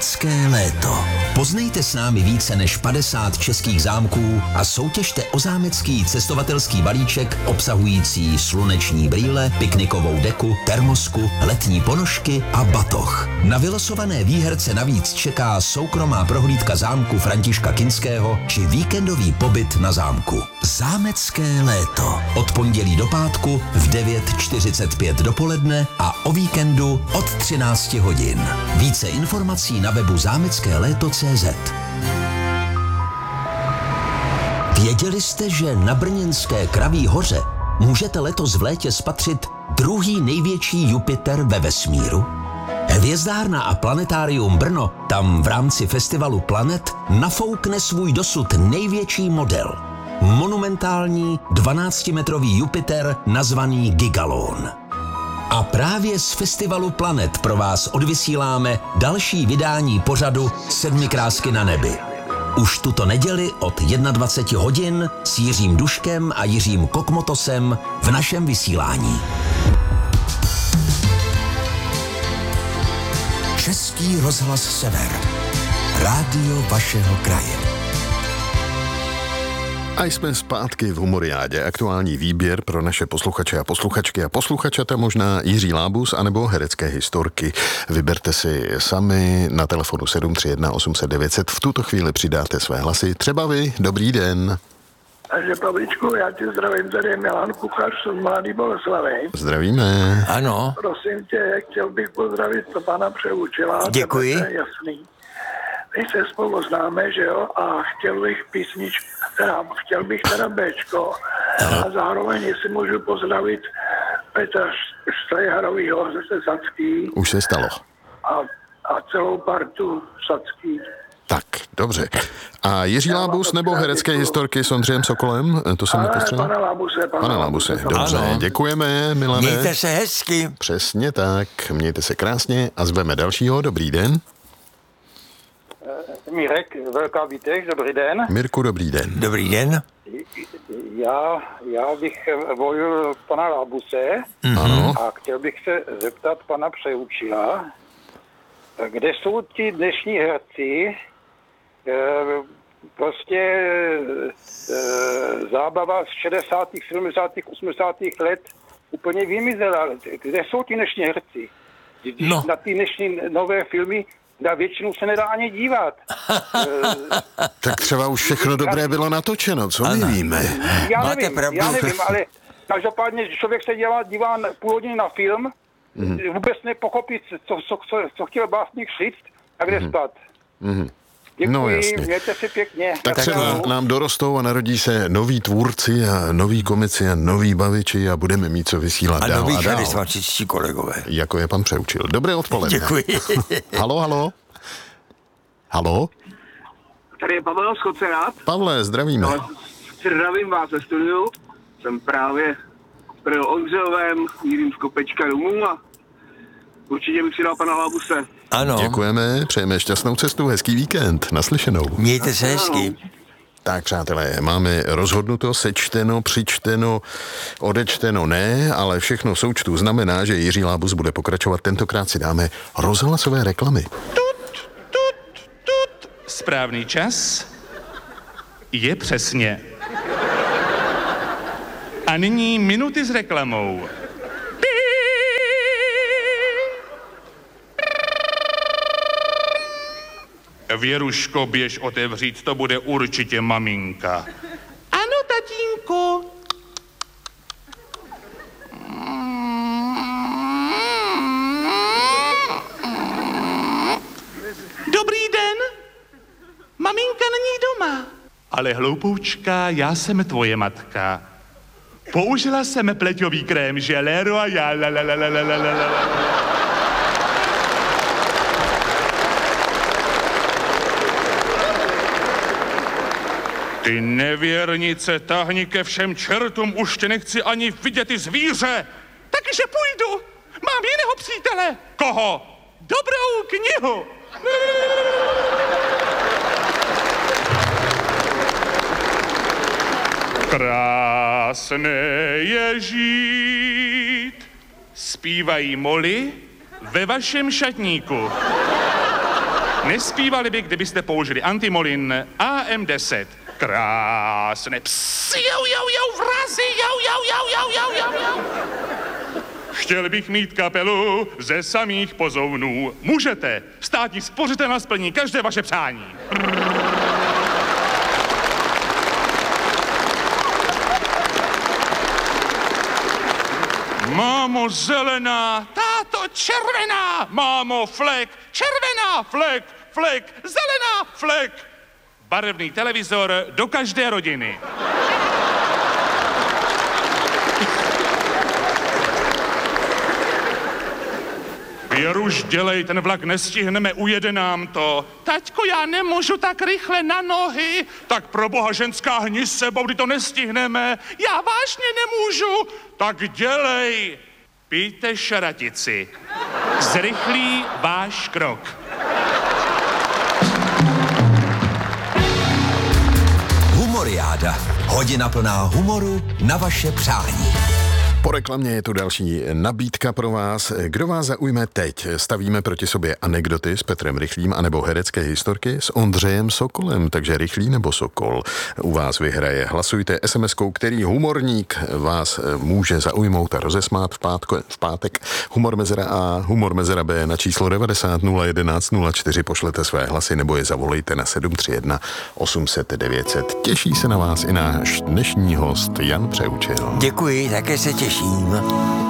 Zámecké léto. Poznejte s námi více než 50 českých zámků a soutěžte o zámecký cestovatelský balíček obsahující sluneční brýle, piknikovou deku, termosku, letní ponožky a batoh. Na vylosované výherce navíc čeká soukromá prohlídka zámku Františka Kinského či víkendový pobyt na zámku. Zámecké léto. Od pondělí do pátku v 9:45 dopoledne a o víkendu od 13 hodin. Více informací na webu zámeckéléto.cz. Věděli jste, že na brněnské Kraví hoře můžete letos v létě spatřit druhý největší Jupiter ve vesmíru? Hvězdárna a planetárium Brno tam v rámci festivalu Planet nafoukne svůj dosud největší model. Monumentální 12-metrový Jupiter nazvaný Gigalon. A právě z festivalu Planet pro vás odvysíláme další vydání pořadu 7 krásky na nebi. Už tuto neděli od 21 hodin s Jiřím Duškem a Jiřím Kokmotosem v našem vysílání. Český rozhlas Sever. Rádio vašeho kraje. A jsme zpátky v Humoriádě. Aktuální výběr pro naše posluchače a posluchačky a posluchačata možná Jiří Lábus anebo herecké historky. Vyberte si sami na telefonu 731 800 900. V tuto chvíli přidáte své hlasy. Třeba vy. Dobrý den. Takže Pavličku, já tě zdravím, tady je Milan Kuchař z Mladý Boleslavy. Zdravíme. Ano. Prosím tě, chtěl bych pozdravit pana Přeučila. Děkuji. To je jasný. My se spolu známe, že jo, a chtěl bych teda Bčko a zároveň, jestli můžu pozdravit Petra Štrejharovýho ze Sacký. Už se stalo. A celou partu Sacký. Tak, dobře. A Jiří Lábus nebo herecké historky s Ondřejem Sokolem? To jsem nepostřeboval? Pana Lábuse, dobře. Ano. Děkujeme, Milane. Mějte se hezky. Přesně tak. Mějte se krásně a zveme dalšího. Dobrý den. Mirek, Velká Vítež, dobrý den. Mirku, dobrý den. Dobrý den. Já bych volil pana Lábuse a chtěl bych se zeptat pana Přeučila, kde jsou ti dnešní herci, prostě zábava z 60., 70., 80. let úplně vymizela. Kde jsou ti dnešní herci? No. Na ty dnešní nové filmy na většinu se nedá ani dívat. Tak třeba už všechno dobré bylo natočeno, co my víme? Já nevím, ale každopádně člověk se dívá půl hodiny na film, vůbec nepochopí, co chtěl básník říct a kde spát. Děkuji, no, jasně. Mějte si pěkně. Tak třeba nám dorostou a narodí se noví tvůrci a noví komici a noví baviči a budeme mít co vysílat a dál noví a dál. charismatičtí kolegové. Jako je pan Přeučil. Dobré odpoledne. Děkuji. Halo? Halo? Tady je Pavel Schocerát. Pavle, zdravíme. No, zdravím vás ve studiu. Jsem právě byl Ondřejovém, mířím z Kopečka domů a určitě bych si dal pana Lábuse. Ano. Děkujeme, přejeme šťastnou cestu, hezký víkend, naslyšenou. Mějte se hezky. Tak, přátelé, máme rozhodnuto, sečteno, přičteno, odečteno ne, ale všechno v součtu znamená, že Jiří Lábus bude pokračovat. Tentokrát si dáme rozhlasové reklamy. Správný čas je přesně. A nyní minuty s reklamou. Věruško, běž otevřít, to bude určitě maminka. Ano, tatínku. Dobrý den. Maminka není doma. Ale hloupoučka, já jsem tvoje matka. Použila jsem pleťový krém, že Leroy, Ty nevěrnice, tahni ke všem čertům, už tě nechci ani vidět, ty zvíře. Takže půjdu. Mám jiného přítele. Koho? Dobrou knihu. Krásné je žít, zpívají moly ve vašem šatníku. Nespívali by, kdybyste použili antimolin AM10. Krásné. Psst, jau, vrazy, jau. Chtěl bych mít kapelu ze samých pozounů. Můžete. Státní spořitelna splní každé vaše přání. Mámo zelená, táto červená, mámo flek, červená, flek, zelená, flek. Barevný televizor do každé rodiny. Věruš, dělej, ten vlak nestihneme, ujede nám to. Taťko, já nemůžu tak rychle na nohy. Tak pro boha, ženská, hni s sebou, kdy to nestihneme. Já vážně nemůžu. Tak dělej. Pijte šaratici. Zrychlí váš krok. Humoriáda. Hodina plná humoru na vaše přání. Po reklamě je tu další nabídka pro vás. Kdo vás zaujme teď? Stavíme proti sobě anekdoty s Petrem Rychlým anebo herecké historky s Ondřejem Sokolem. Takže Rychlý nebo Sokol u vás vyhraje. Hlasujte SMS-kou, který humorník vás může zaujmout a rozesmát v pátek. Humor Mezera A, Humor Mezera B na číslo 90 011 04 pošlete své hlasy nebo je zavolejte na 731 800 900. Těší se na vás i náš dnešní host Jan Přeučil. Děkuji, také se těším.